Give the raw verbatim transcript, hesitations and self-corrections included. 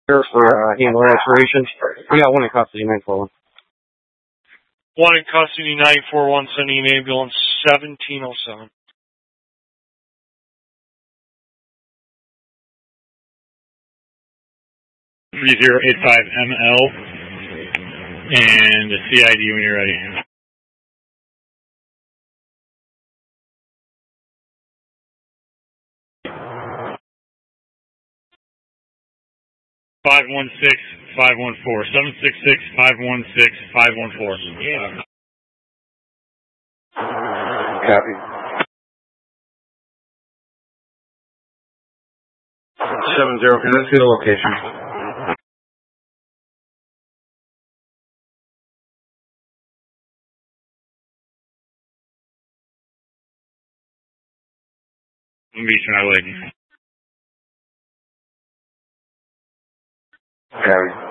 here for uh, handling restoration. We got one in custody, nine four one. One in custody, nine four one, sending an ambulance, seventeen oh seven. three zero eight five M L, and the C I D when you're ready. five one six, five one four. seven six six, five one six, five one four. Yeah. Copy. seven zero, can I see the location? I'm reaching my lady. Copy.